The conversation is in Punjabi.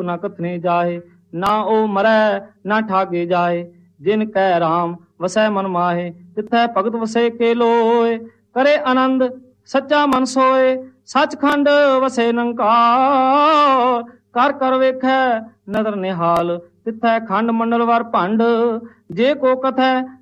ਨਾ ਕਥਨੇ ਜਾਏ। ਨਾ ਉਹ ਮਰੈ ਨਾ ਠਾਗੇ ਜਾਏ। ਜਿਨ ਕਹਿ ਰਾਮ ਵਸੈ ਮਨ ਮਾਹੇ, ਤਿਥੈ ਭਗਤ ਵਸੇ ਕੇ ਲੋਏ। ਕਰੇ ਆਨੰਦ ਸੱਚਾ ਮਨ ਸੋਏ, ਸੱਚਖੰਡ ਵਸੇ ਨਿਰੰਕਾਰ। ਕਰ ਕਰ ਵੇਖੈ ਨਦਰ ਨਿਹਾਲ, ਤਿਥੈ ਖੰਡ ਮੰਡਲ ਵਰ ਭੰਡ। ਜੇ ਕੋ ਕਥੈ